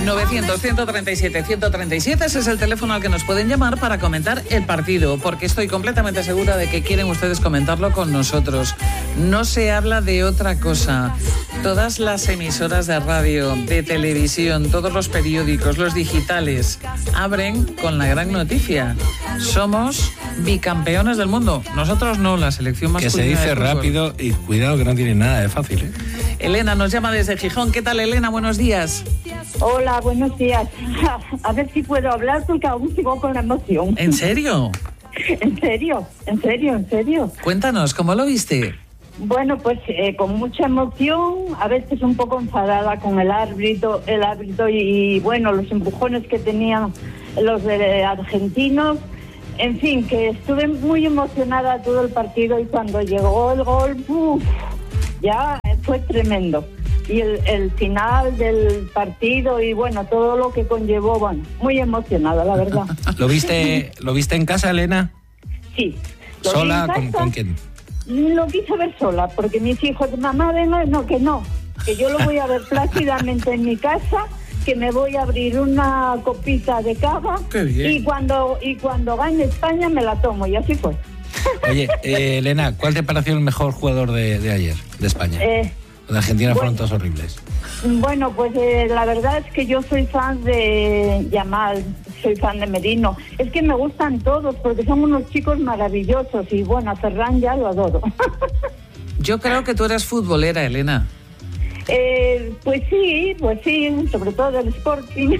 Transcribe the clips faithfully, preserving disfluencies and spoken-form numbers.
novecientos, ciento treinta y siete, ciento treinta y siete, ese es el teléfono al que nos pueden llamar para comentar el partido, porque estoy completamente segura de que quieren ustedes comentarlo con nosotros. No se habla de otra cosa. Todas las emisoras de radio, de televisión, todos los periódicos, los digitales, abren con la gran noticia. Somos bicampeones del mundo. Nosotros no, la selección masculina. Que se dice rápido y cuidado que no tiene nada de fácil, ¿eh? Elena nos llama desde Gijón. ¿Qué tal, Elena? Buenos días. Hola, buenos días. A ver si puedo hablar porque aún sigo con la emoción. ¿En serio? ¿En serio? ¿En serio? ¿En serio? Cuéntanos, ¿cómo lo viste? Bueno, pues eh, con mucha emoción, a veces un poco enfadada con el árbitro, el árbitro y, y bueno, los empujones que tenían los de argentinos. En fin, que estuve muy emocionada todo el partido y cuando llegó el gol, uf, ya fue tremendo. Y el, el final del partido y bueno, todo lo que conllevó, bueno, muy emocionada, la verdad. ¿Lo viste, ¿lo viste en casa, Elena? Sí. ¿Sola? ¿Con, ¿Con quién? Lo quise ver sola, porque mis hijos, mamá, venga, no, que no, que yo lo voy a ver plácidamente en mi casa, que me voy a abrir una copita de cava y cuando y cuando gane España me la tomo, y así fue. Oye, eh, Elena, ¿cuál te pareció el mejor jugador de, de ayer, de España? Eh, Los de Argentina bueno, fueron todos horribles. Bueno, pues eh, la verdad es que yo soy fan de Yamal, soy fan de Merino. Es que me gustan todos porque son unos chicos maravillosos y bueno, a Ferran ya lo adoro. Yo creo que tú eres futbolera, Elena. Eh, pues sí, pues sí, sobre todo del Sporting.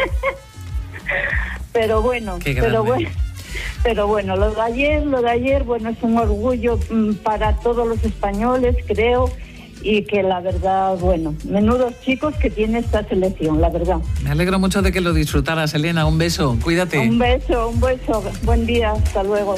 Pero bueno, pero bueno. Pero bueno, lo de ayer, lo de ayer, bueno, es un orgullo mmm, para todos los españoles, creo, y que la verdad, bueno, menudos chicos que tiene esta selección, la verdad. Me alegro mucho de que lo disfrutaras, Elena. Un beso, cuídate. Un beso, un beso. Buen día, hasta luego.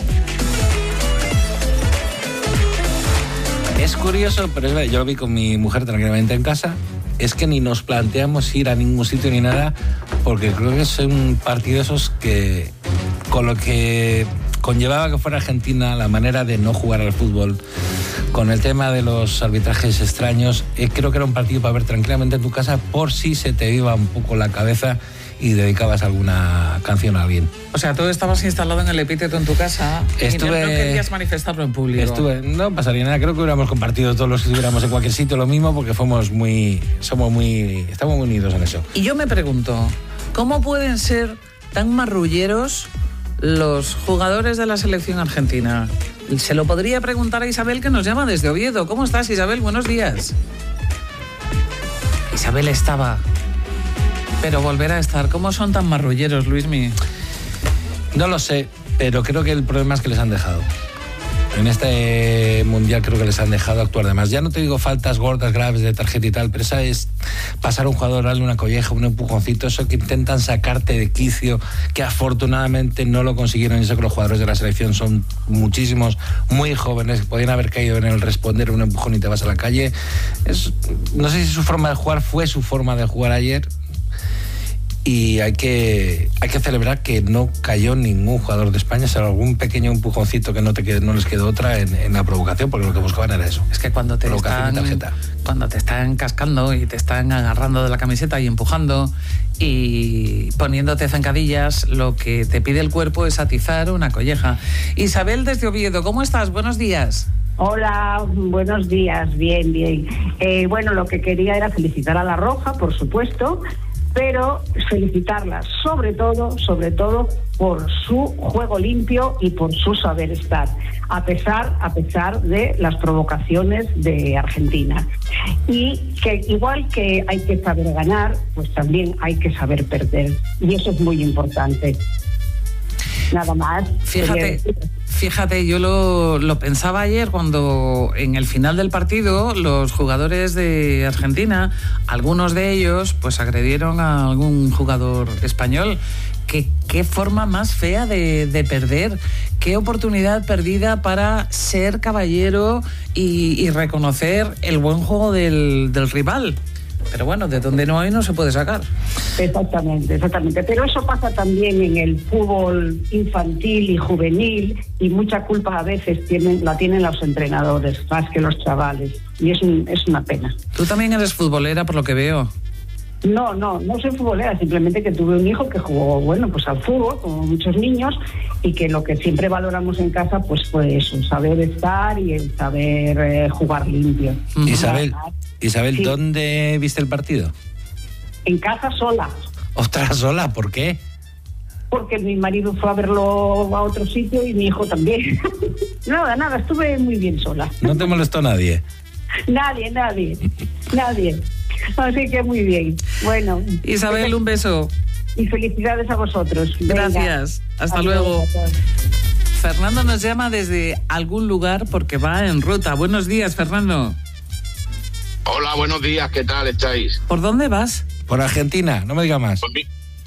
Es curioso, pero es verdad, yo lo vi con mi mujer tranquilamente en casa. Es que ni nos planteamos ir a ningún sitio ni nada, porque creo que es un partido esos que, con lo que conllevaba que fuera Argentina, la manera de no jugar al fútbol, con el tema de los arbitrajes extraños, eh, creo que era un partido para ver tranquilamente en tu casa por si se te iba un poco la cabeza y dedicabas alguna canción a alguien. O sea, tú estabas instalado en el epíteto en tu casa estuve, y no querías manifestarlo en público. Estuve, no pasaría nada, creo que hubiéramos compartido todos los que estuviéramos en cualquier sitio lo mismo, porque fuimos muy, somos muy, estamos muy unidos en eso. Y yo me pregunto, ¿cómo pueden ser tan marrulleros los jugadores de la selección argentina? Se lo podría preguntar a Isabel, que nos llama desde Oviedo. ¿Cómo estás, Isabel? Buenos días. Isabel estaba... pero volver a estar. ¿Cómo son tan marrulleros, Luismi? No lo sé, pero creo que el problema es que les han dejado. En este mundial creo que les han dejado actuar de más. Ya no te digo faltas gordas, graves de tarjeta y tal, pero esa es pasar a un jugador, darle una colleja, un empujoncito, eso que intentan sacarte de quicio, que afortunadamente no lo consiguieron. Y eso que los jugadores de la selección son muchísimos, muy jóvenes, que podían haber caído en el responder un empujón y te vas a la calle. Es, no sé si su forma de jugar fue su forma de jugar ayer. Y hay que, hay que celebrar que no cayó ningún jugador de España, salvo algún pequeño empujoncito que no, te quede, no les quedó otra en, en la provocación, porque lo que buscaban era eso. Es que cuando te, están, cuando te están cascando y te están agarrando de la camiseta y empujando y poniéndote zancadillas, lo que te pide el cuerpo es atizar una colleja. Isabel desde Oviedo, ¿cómo estás? Buenos días. Hola, buenos días, bien, bien. Eh, bueno, lo que quería era felicitar a La Roja, por supuesto, pero felicitarla sobre todo, sobre todo por su juego limpio y por su saber estar, a pesar, a pesar de las provocaciones de Argentina. Y que igual que hay que saber ganar, pues también hay que saber perder. Y eso es muy importante. Nada más. Fíjate, fíjate, yo lo, lo pensaba ayer cuando en el final del partido los jugadores de Argentina, algunos de ellos, pues agredieron a algún jugador español. ¿Qué, qué forma más fea de, de perder? ¿Qué oportunidad perdida para ser caballero y, y reconocer el buen juego del, del rival? Pero bueno, de donde no hay no se puede sacar. Exactamente, exactamente. Pero eso pasa también en el fútbol infantil y juvenil, y mucha culpa a veces tienen, la tienen los entrenadores más que los chavales. Y es, un, es una pena. Tú también eres futbolera, por lo que veo. No, no, no soy futbolera, simplemente que tuve un hijo que jugó, bueno, pues al fútbol, como muchos niños, y que lo que siempre valoramos en casa, pues fue eso, saber estar y el saber eh, jugar limpio. Isabel, Isabel, Sí. ¿dónde viste el partido? En casa sola, Ostras, sola, ¿por qué? porque mi marido fue a verlo a otro sitio y mi hijo también. Nada, nada, estuve muy bien sola. No te molestó nadie. Nadie, nadie, nadie. Así que muy bien. Bueno. Isabel, un beso. Y felicidades a vosotros. Venga. Gracias. Hasta Adiós, luego. adiós. Fernando nos llama desde algún lugar porque va en ruta. Buenos días, Fernando. Hola, buenos días, ¿qué tal estáis? ¿Por dónde vas? Por Argentina, no me diga más. Pues mi-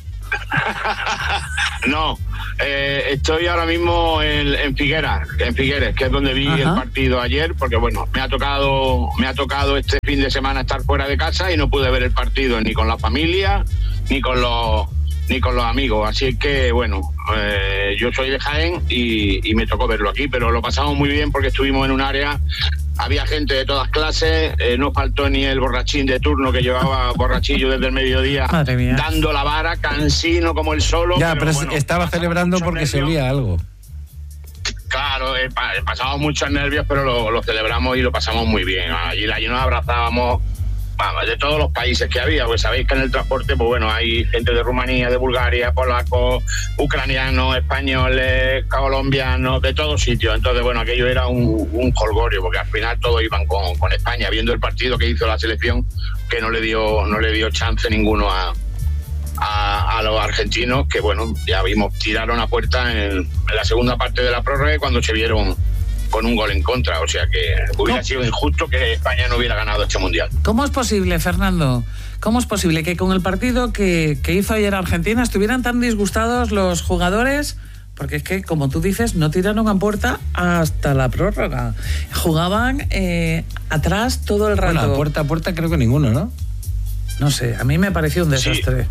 no, eh, estoy ahora mismo en, en Figueras, en Figueres, que es donde vi Ajá. el partido ayer, porque bueno, me ha tocado, me ha tocado este fin de semana estar fuera de casa y no pude ver el partido ni con la familia, ni con los, ni con los amigos. Así que bueno, eh, yo soy de Jaén y, y me tocó verlo aquí, pero lo pasamos muy bien porque estuvimos en un área. Había gente de todas clases, eh, no faltó ni el borrachín de turno que llevaba borrachillo desde el mediodía, Madre mía. dando la vara, cansino como el solo. Ya, pero, bueno, estaba pasamos celebrando muchos porque se nervios. olía algo. Claro, eh, pa- pasamos muchos nervios, pero lo, lo celebramos y lo pasamos muy bien. Allí, allí nos abrazábamos, vamos, de todos los países que había, pues sabéis que en el transporte, pues bueno, hay gente de Rumanía, de Bulgaria, polacos, ucranianos, españoles, colombianos, de todos sitios. Entonces, bueno, aquello era un, un jolgorio, porque al final todos iban con, con España, viendo el partido que hizo la selección, que no le dio, no le dio chance ninguno a, a, a los argentinos, que bueno, ya vimos, tiraron a puerta en, en la segunda parte de la prórroga cuando se vieron con un gol en contra, o sea que hubiera ¿Cómo? sido injusto que España no hubiera ganado este mundial. ¿Cómo es posible, Fernando? ¿Cómo es posible que con el partido que, que hizo ayer Argentina estuvieran tan disgustados los jugadores? Porque es que, como tú dices, no tiraron a puerta hasta la prórroga. Jugaban eh, atrás todo el rato. Bueno, puerta a puerta creo que ninguno, ¿no? No sé, a mí me pareció un desastre.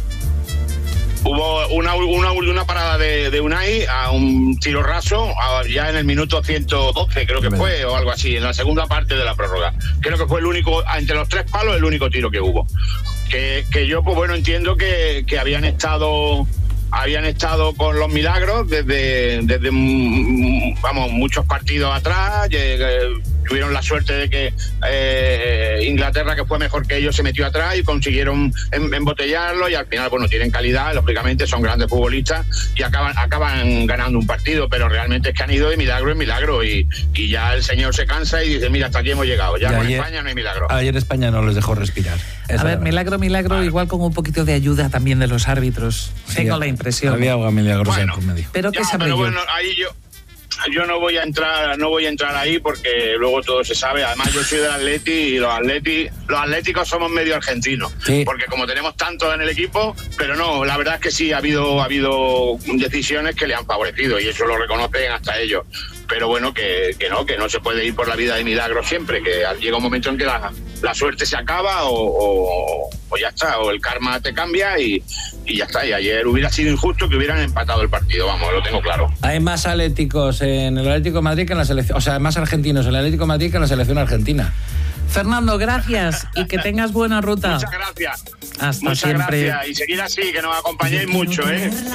Hubo una, una, una parada de, de Unai a un tiro raso, a- ya en el minuto ciento doce creo que fue, o algo así, en la segunda parte de la prórroga. Creo que fue el único, entre los tres palos, el único tiro que hubo. Que, que yo, pues bueno, entiendo que, que habían estado... habían estado con los milagros desde, desde mm, vamos, muchos partidos atrás. eh, tuvieron la suerte de que eh, Inglaterra, que fue mejor que ellos, se metió atrás y consiguieron em- embotellarlo, y al final, bueno, tienen calidad, lógicamente son grandes futbolistas y acaban, acaban ganando un partido, pero realmente es que han ido de milagro en milagro y, y ya el señor se cansa y dice, mira, hasta aquí hemos llegado, ya Y con ayer- España no hay milagro. Ayer España no les dejó respirar. Esa A ver, era la milagro, milagro, Vale. igual con un poquito de ayuda también de los árbitros. verdad. Tengo Sí, la impresión. Había agua milagrosa Bueno. en medio. Pero ¿qué Ya, sabré pero yo? bueno, ahí yo yo no voy a entrar no voy a entrar ahí porque luego todo se sabe. Además, yo soy del Atleti y los Atleti, los atléticos somos medio argentinos, Sí. porque como tenemos tantos en el equipo, pero no, la verdad es que sí ha habido ha habido decisiones que le han favorecido y eso lo reconocen hasta ellos. Pero bueno, que, que no, que no se puede ir por la vida de milagro siempre, que llega un momento en que la, la suerte se acaba o, o, o ya está, o el karma te cambia y, y ya está. Y ayer hubiera sido injusto que hubieran empatado el partido, vamos, lo tengo claro. Hay más atléticos en el Atlético de Madrid que en la selección, o sea, más argentinos en el Atlético de Madrid que en la selección argentina. Fernando, gracias y que tengas buena ruta. Muchas gracias. Hasta Muchas siempre. gracias. Y seguir así, que nos acompañéis mucho, ¿eh?